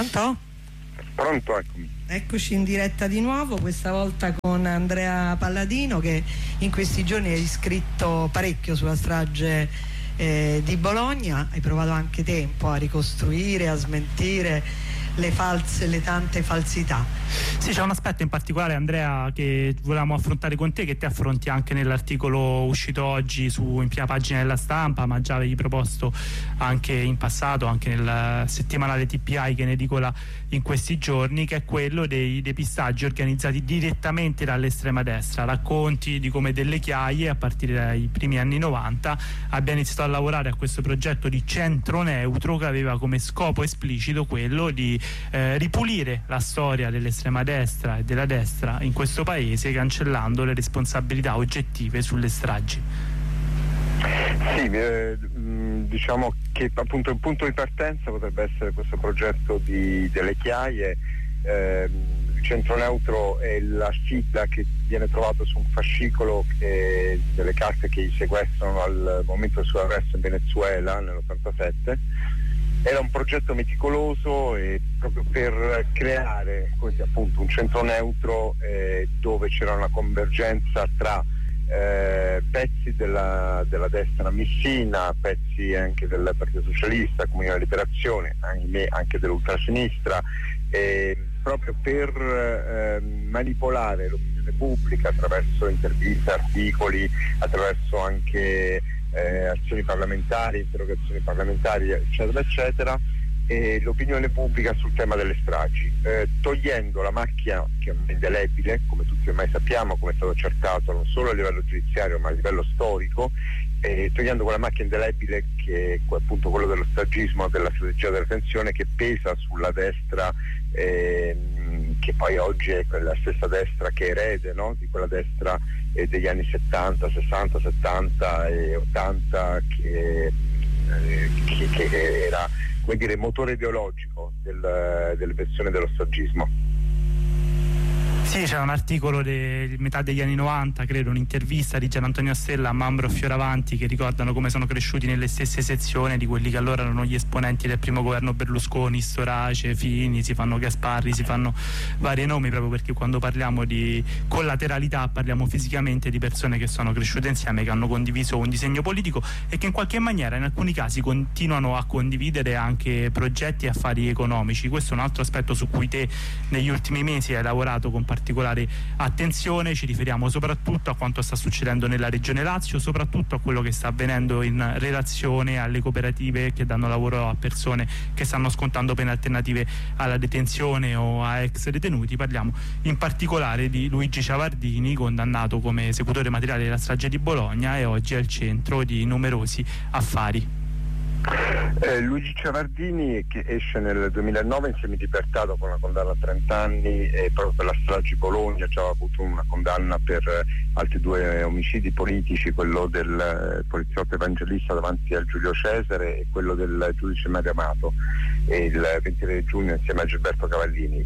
Pronto? Pronto, eccomi. Eccoci in diretta di nuovo, questa volta con Andrea Palladino, che in questi giorni hai scritto parecchio sulla strage di Bologna. Hai provato anche te un po' a ricostruire, a smentire le tante falsità. Sì, c'è un aspetto in particolare, Andrea, che volevamo affrontare con te, che te affronti anche nell'articolo uscito oggi in prima pagina della Stampa, ma già avevi proposto anche in passato, anche nel settimanale TPI che ne edicola in questi giorni, che è quello dei depistaggi organizzati direttamente dall'estrema destra. Racconti di come Delle Chiaie, a partire dai primi anni 90, abbia iniziato a lavorare a questo progetto di centro neutro che aveva come scopo esplicito quello di ripulire la storia dell'estrema destra e della destra in questo paese, cancellando le responsabilità oggettive sulle stragi. Sì, diciamo che appunto il punto di partenza potrebbe essere questo progetto Delle Chiaie. Il centro neutro è la sigla che viene trovato su un fascicolo delle carte che gli sequestrano al momento del suo arresto in Venezuela nell'87. Era un progetto meticoloso proprio per creare appunto un centro neutro dove c'era una convergenza tra pezzi della destra missina, pezzi anche del Partito Socialista, Comunità della Liberazione, anche dell'ultrasinistra, proprio per manipolare l'opinione pubblica attraverso interviste, articoli, attraverso anche azioni parlamentari, interrogazioni parlamentari, eccetera eccetera, e l'opinione pubblica sul tema delle stragi, togliendo la macchia che è indelebile, come tutti ormai sappiamo, come è stato accertato non solo a livello giudiziario ma a livello storico, togliendo quella macchia indelebile che è appunto quello dello stragismo, della strategia della tensione, che pesa sulla destra, che poi oggi è quella stessa destra che è erede, no? Di quella destra degli anni 70, 60, 70 e 80 che era, come dire, motore ideologico delle versioni dello stragismo. Sì, c'è un articolo di metà degli anni 90, credo, un'intervista di Gian Antonio Stella a Mambro Fioravanti, che ricordano come sono cresciuti nelle stesse sezioni di quelli che allora erano gli esponenti del primo governo Berlusconi, Storace, Fini, si fanno Gasparri, si fanno vari nomi, proprio perché quando parliamo di collateralità parliamo fisicamente di persone che sono cresciute insieme, che hanno condiviso un disegno politico e che in qualche maniera in alcuni casi continuano a condividere anche progetti e affari economici. Questo è un altro aspetto su cui te negli ultimi mesi hai lavorato con particolare attenzione. Ci riferiamo soprattutto a quanto sta succedendo nella regione Lazio, soprattutto a quello che sta avvenendo in relazione alle cooperative che danno lavoro a persone che stanno scontando pene alternative alla detenzione o a ex detenuti. Parliamo in particolare di Luigi Ciavardini, condannato come esecutore materiale della strage di Bologna e oggi è al centro di numerosi affari. Luigi Ciavardini, che esce nel 2009 in semilibertà dopo una condanna a 30 anni proprio per la strage di Bologna, già aveva avuto una condanna per altri 2 omicidi politici, quello del poliziotto evangelista davanti al Giulio Cesare e quello del giudice Mario Amato, il 23 giugno insieme a Gilberto Cavallini.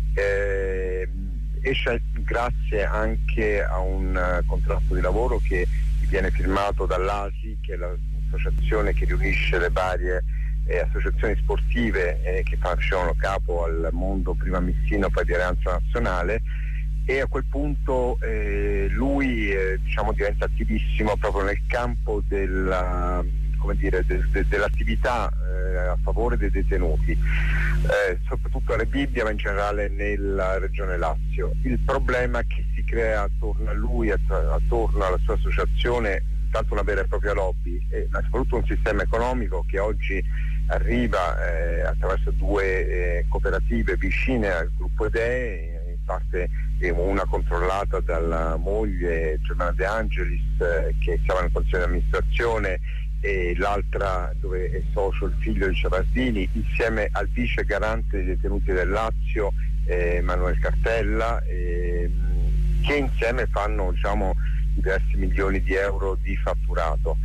Esce grazie anche a un contratto di lavoro che viene firmato dall'ASI, che è l'associazione che riunisce le varie associazioni sportive che facevano capo al mondo prima missino, poi di Alleanza Nazionale, e a quel punto lui diciamo diventa attivissimo proprio nel campo della, come dire, dell'attività a favore dei detenuti, soprattutto a Rebibbia ma in generale nella regione Lazio. Il problema che si crea attorno a lui, attorno alla sua associazione, tanto una vera e propria lobby, ma soprattutto un sistema economico che oggi arriva attraverso 2 cooperative vicine al gruppo EDE, in parte una controllata dalla moglie Germana De Angelis, che stava nel consiglio di amministrazione, e l'altra dove è socio il figlio di Ciavardini, insieme al vice garante dei detenuti del Lazio, Manuel Cartella, che insieme fanno, diciamo, diversi milioni di euro di fatturato,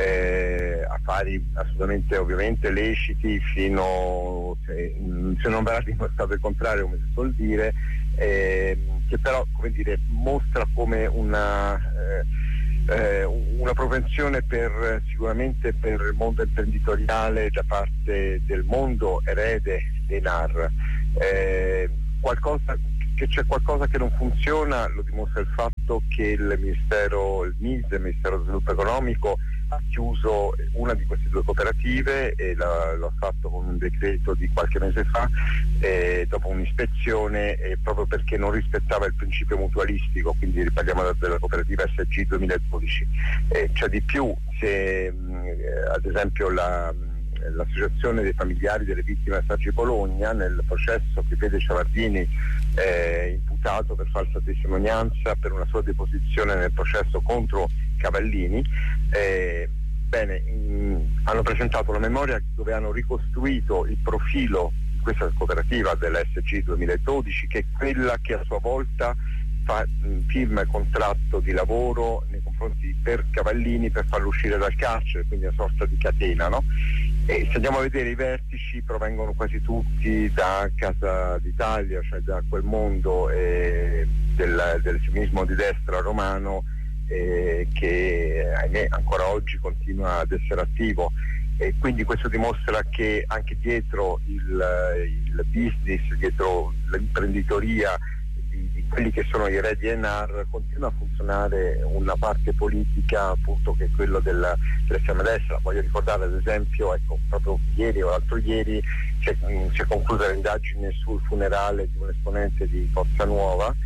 affari assolutamente ovviamente leciti fino, se non verrà dimostrato il contrario, come si suol dire, che però, come dire, mostra come una propensione sicuramente per il mondo imprenditoriale da parte del mondo erede dei NAR, Che c'è qualcosa che non funziona lo dimostra il fatto che il Ministero dello Sviluppo Economico ha chiuso una di queste 2 cooperative e l'ha fatto con un decreto di qualche mese fa, dopo un'ispezione, proprio perché non rispettava il principio mutualistico, quindi parliamo della cooperativa SG 2012. C'è di più, se ad esempio l'associazione dei familiari delle vittime della strage di Bologna, nel processo che vede Ciavardini imputato per falsa testimonianza per una sua deposizione nel processo contro Cavallini, hanno presentato una memoria dove hanno ricostruito il profilo di questa cooperativa dell'SG 2012, che è quella che a sua volta firma il contratto di lavoro nei confronti per Cavallini per farlo uscire dal carcere, quindi una sorta di catena, no? E se andiamo a vedere, i vertici provengono quasi tutti da Casa d'Italia, cioè da quel mondo dell'estremismo di destra romano, che ahimè ancora oggi continua ad essere attivo, e quindi questo dimostra che anche dietro il business, dietro l'imprenditoria di quelli che sono i re di Enar, continua a funzionare una parte politica, appunto, che è quello dell'estrema destra. Voglio ricordare ad esempio, proprio ieri o l'altro ieri si è conclusa l'indagine sul funerale di un esponente di Forza Nuova,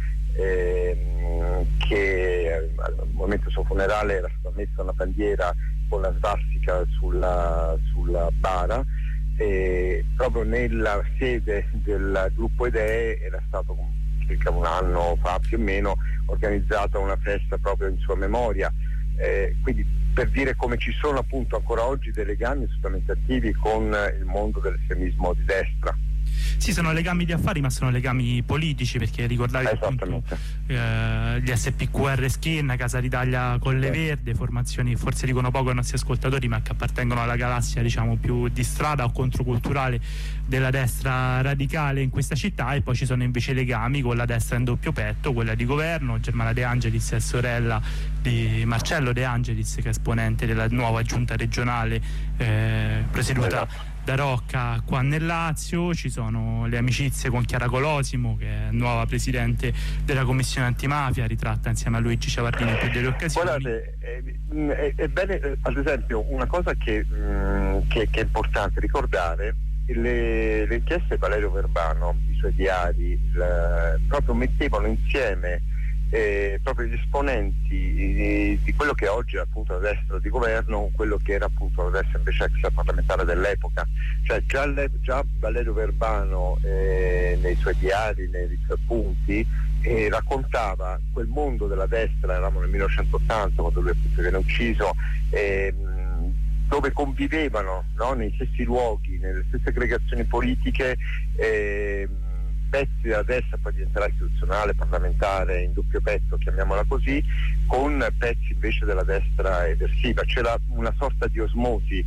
che al momento del suo funerale era stata messa una bandiera con la svastica sulla bara, e proprio nella sede del gruppo Idee era stato circa un anno fa più o meno organizzata una festa proprio in sua memoria, quindi per dire come ci sono appunto ancora oggi dei legami assolutamente attivi con il mondo dell'estremismo di destra. Sì, sono legami di affari, ma sono legami politici, perché ricordavi appunto gli SPQR Skin, Casa d'Italia Colle Verde, formazioni forse dicono poco ai nostri ascoltatori, ma che appartengono alla galassia, diciamo, più di strada o controculturale della destra radicale in questa città. E poi ci sono invece legami con la destra in doppio petto, quella di governo. Germana De Angelis è sorella di Marcello De Angelis, che è esponente della nuova giunta regionale presieduta da Rocca qua nel Lazio. Ci sono le amicizie con Chiara Colosimo, che è nuova presidente della commissione antimafia, ritratta insieme a Luigi Ciavardini in più delle occasioni. Guardate, è bene, ad esempio, una cosa che è importante ricordare: le inchieste di Valerio Verbano, i suoi diari, proprio mettevano insieme proprio gli esponenti di quello che oggi è appunto la destra di governo con quello che era appunto la destra invece extraparlamentare dell'epoca. Cioè già Valerio Verbano nei suoi diari, nei suoi appunti, raccontava quel mondo della destra, eravamo nel 1980 quando lui appunto viene ucciso, dove convivevano, no, nei stessi luoghi, nelle stesse aggregazioni politiche, pezzi della destra, poi diventerà istituzionale, parlamentare, in doppio petto, chiamiamola così, con pezzi invece della destra eversiva. C'era una sorta di osmosi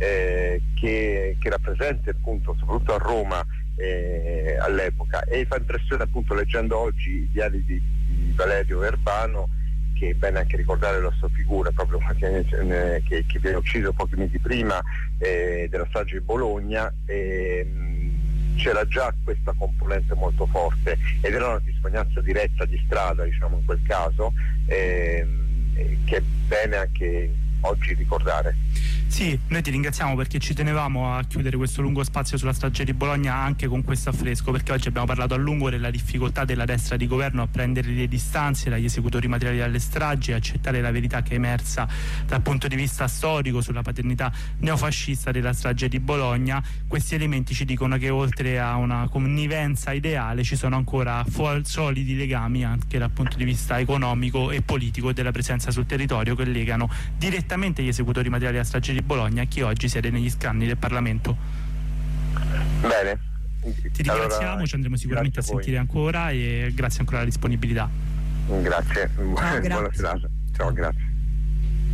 che era presente appunto soprattutto a Roma all'epoca, e fa impressione appunto leggendo oggi i diari di Valerio Verbano, che è bene anche ricordare la sua figura, proprio che viene ucciso pochi mesi prima della strage di Bologna. C'era già questa componente molto forte ed era una testimonianza diretta di strada, diciamo, in quel caso, che è bene anche oggi ricordare. Sì, noi ti ringraziamo perché ci tenevamo a chiudere questo lungo spazio sulla strage di Bologna anche con questo affresco, perché oggi abbiamo parlato a lungo della difficoltà della destra di governo a prendere le distanze dagli esecutori materiali delle stragi e accettare la verità che è emersa dal punto di vista storico sulla paternità neofascista della strage di Bologna. Questi elementi ci dicono che oltre a una connivenza ideale ci sono ancora solidi legami anche dal punto di vista economico e politico della presenza sul territorio, che legano direttamente gli esecutori materiali della strage di Bologna a chi oggi siede negli scranni del Parlamento. Bene, ti ringraziamo, ci andremo sicuramente a sentire ancora, e grazie ancora alla disponibilità. Grazie, buona serata. Ciao, grazie.